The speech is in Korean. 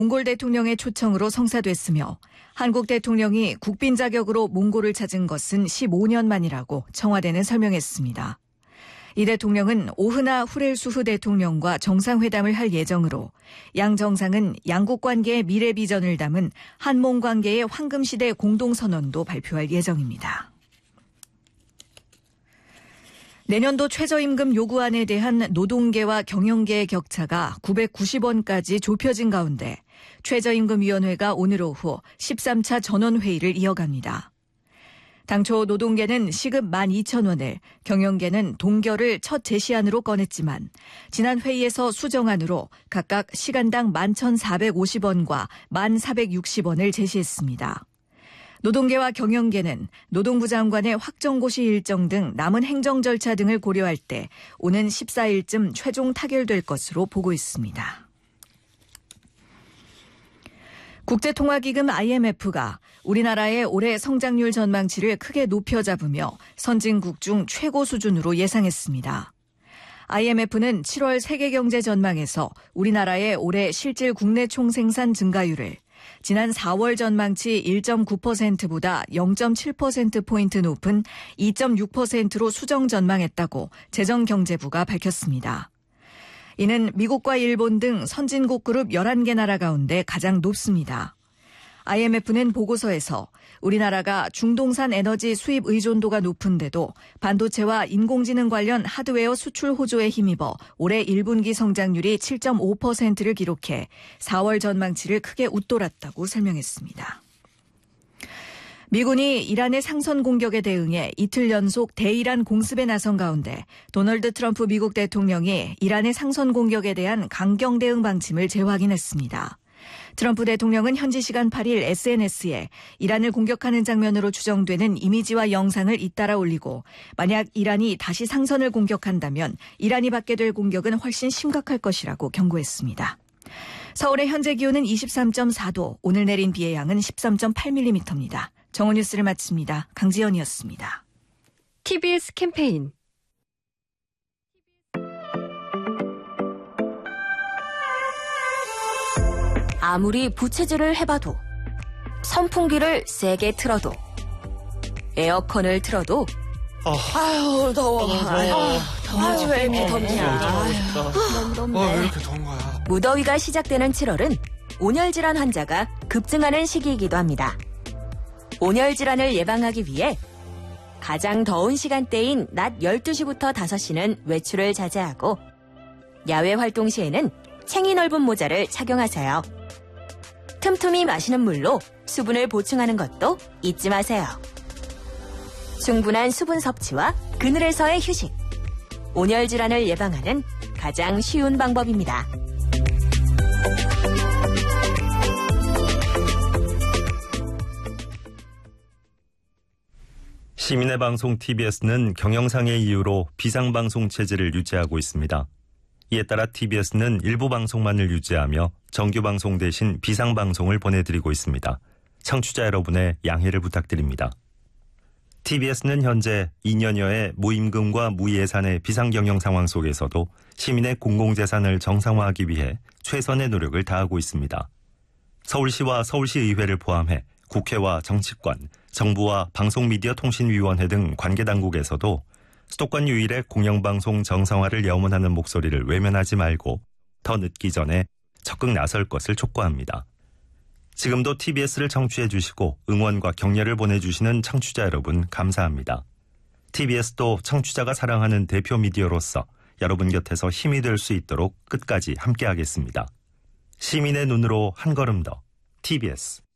몽골 대통령의 초청으로 성사됐으며 한국 대통령이 국빈 자격으로 몽골을 찾은 것은 15년 만이라고 청와대는 설명했습니다. 이 대통령은 오흐나 후렐수후 대통령과 정상회담을 할 예정으로 양 정상은 양국 관계의 미래 비전을 담은 한몽 관계의 황금시대 공동선언도 발표할 예정입니다. 내년도 최저임금 요구안에 대한 노동계와 경영계의 격차가 990원까지 좁혀진 가운데 최저임금위원회가 오늘 오후 13차 전원회의를 이어갑니다. 당초 노동계는 시급 12,000원을, 경영계는 동결을 첫 제시안으로 꺼냈지만 지난 회의에서 수정안으로 각각 시간당 11,450원과 1,460원을 제시했습니다. 노동계와 경영계는 노동부 장관의 확정고시 일정 등 남은 행정 절차 등을 고려할 때 오는 14일쯤 최종 타결될 것으로 보고 있습니다. 국제통화기금 IMF가 우리나라의 올해 성장률 전망치를 크게 높여 잡으며 선진국 중 최고 수준으로 예상했습니다. IMF는 7월 세계경제 전망에서 우리나라의 올해 실질 국내 총생산 증가율을 지난 4월 전망치 1.9%보다 0.7%포인트 높은 2.6%로 수정 전망했다고 재정경제부가 밝혔습니다. 이는 미국과 일본 등 선진국 그룹 11개 나라 가운데 가장 높습니다. IMF는 보고서에서 우리나라가 중동산 에너지 수입 의존도가 높은데도 반도체와 인공지능 관련 하드웨어 수출 호조에 힘입어 올해 1분기 성장률이 7.5%를 기록해 4월 전망치를 크게 웃돌았다고 설명했습니다. 미군이 이란의 상선 공격에 대응해 이틀 연속 대이란 공습에 나선 가운데 도널드 트럼프 미국 대통령이 이란의 상선 공격에 대한 강경 대응 방침을 재확인했습니다. 트럼프 대통령은 현지 시간 8일 SNS에 이란을 공격하는 장면으로 추정되는 이미지와 영상을 잇따라 올리고 만약 이란이 다시 상선을 공격한다면 이란이 받게 될 공격은 훨씬 심각할 것이라고 경고했습니다. 서울의 현재 기온은 23.4도, 오늘 내린 비의 양은 13.8mm입니다. 정오 뉴스를 마칩니다. 강지연이었습니다. TBS 캠페인 아무리 부채질을 해봐도 선풍기를 세게 틀어도 에어컨을 틀어도 아유 더워. 아유 왜 이렇게 덥냐. 너무 덥네. 왜 이렇게 더운 거야. 무더위가 시작되는 7월은 온열 질환 환자가 급증하는 시기이기도 합니다. 온열 질환을 예방하기 위해 가장 더운 시간대인 낮 12시부터 5시는 외출을 자제하고 야외 활동 시에는 챙이 넓은 모자를 착용하세요. 틈틈이 마시는 물로 수분을 보충하는 것도 잊지 마세요. 충분한 수분 섭취와 그늘에서의 휴식. 온열 질환을 예방하는 가장 쉬운 방법입니다. 시민의 방송 TBS는 경영상의 이유로 비상방송 체제를 유지하고 있습니다. 이에 따라 TBS는 일부 방송만을 유지하며 정규방송 대신 비상방송을 보내드리고 있습니다. 청취자 여러분의 양해를 부탁드립니다. TBS는 현재 2년여의 무임금과 무예산의 비상경영 상황 속에서도 시민의 공공재산을 정상화하기 위해 최선의 노력을 다하고 있습니다. 서울시와 서울시의회를 포함해 국회와 정치권, 정부와 방송미디어통신위원회 등 관계당국에서도 수도권 유일의 공영방송 정상화를 염원하는 목소리를 외면하지 말고 더 늦기 전에 적극 나설 것을 촉구합니다. 지금도 TBS를 청취해 주시고 응원과 격려를 보내주시는 청취자 여러분 감사합니다. TBS도 청취자가 사랑하는 대표 미디어로서 여러분 곁에서 힘이 될 수 있도록 끝까지 함께하겠습니다. 시민의 눈으로 한 걸음 더 TBS